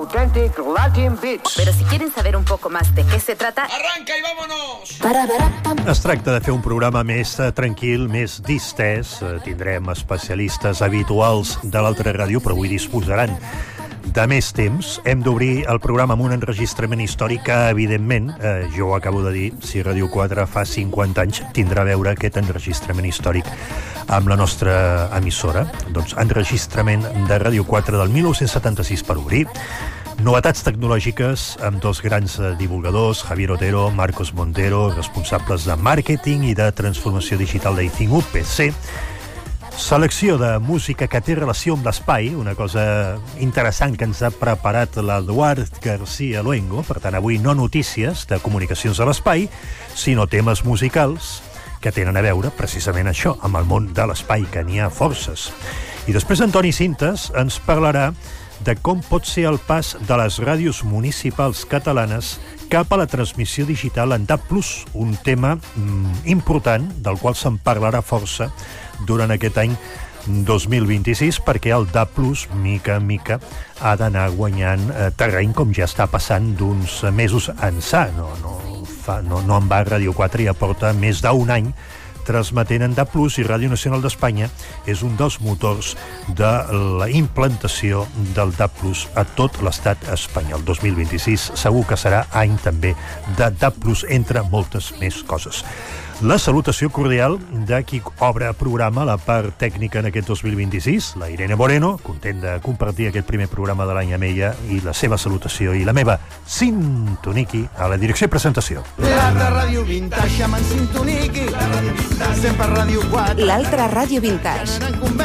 Authentic Latin Beats. Pero si quieren saber un poco más de qué se trata... ¡Arranca y vámonos! Es tracta de fer un programa més tranquil, més distès. Tindrem especialistes habituals de l'altra ràdio, però avui disposaran de més temps. Hem d'obrir el programa amb un enregistrament històric que, evidentment, jo ho acabo de dir, si Ràdio 4 fa 50 anys tindrà a veure aquest enregistrament històric amb la nostra emissora. Doncs enregistrament de Ràdio 4 del 1976 per obrir. Novetats tecnològiques amb dos grans divulgadors, Javier Otero, Marcos Montero, responsables de màrqueting i de transformació digital d'I5 UPC. Selecció de música que té relació amb l'espai, una cosa interessant que ens ha preparat l'Eduard García Luengo. Per tant, avui no notícies de comunicacions a l'espai, sinó temes musicals que tenen a veure precisament això, amb el món de l'espai, que n'hi ha forces. I després Antoni Cintas ens parlarà de com pot ser el pas de les ràdios municipals catalanes cap a la transmissió digital en DAB+, un tema important del qual se'n parlarà força durant aquest any 2026, perquè el DAB+, mica en mica, ha d'anar guanyant terreny, com ja està passant d'uns mesos ençà. No en va Ràdio 4, ja porta més d'un any transmetent en DAB+, i Ràdio Nacional d'Espanya és un dels motors de la implantació del DAB+ a tot l'estat espanyol. 2026 segur que serà any també de DAB+, entre moltes més coses. La salutació cordial de qui obre programa la part tècnica en aquest 2026, la Irene Moreno, content de compartir aquest primer programa de l'any amb ella, i la seva salutació i la meva sintoniqui a la direcció i presentació. L'altra ràdio vintage amb en sintoniqui, sempre Ràdio 4. L'altra ràdio vintage.